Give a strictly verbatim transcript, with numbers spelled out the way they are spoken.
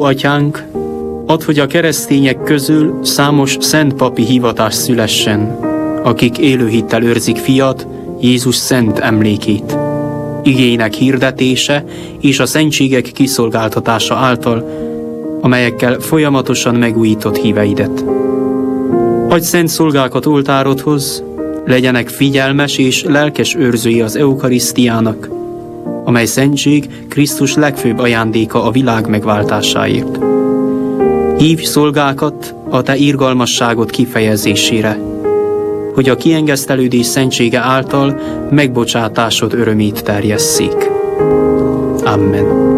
Atyánk, add, hogy a keresztények közül számos szent papi hivatás szülessen, akik élő hittel őrzik fiat, Jézus szent emlékét, igének hirdetése és a szentségek kiszolgáltatása által, amelyekkel folyamatosan megújított híveidet. Adj szent szolgákat oltárodhoz, legyenek figyelmes és lelkes őrzői az eukarisztiának, amely szentség Krisztus legfőbb ajándéka a világ megváltásáért. Hívj szolgákat a te irgalmasságot kifejezésére, hogy a kiengesztelődés szentsége által megbocsátásod örömét terjesszék. Amen.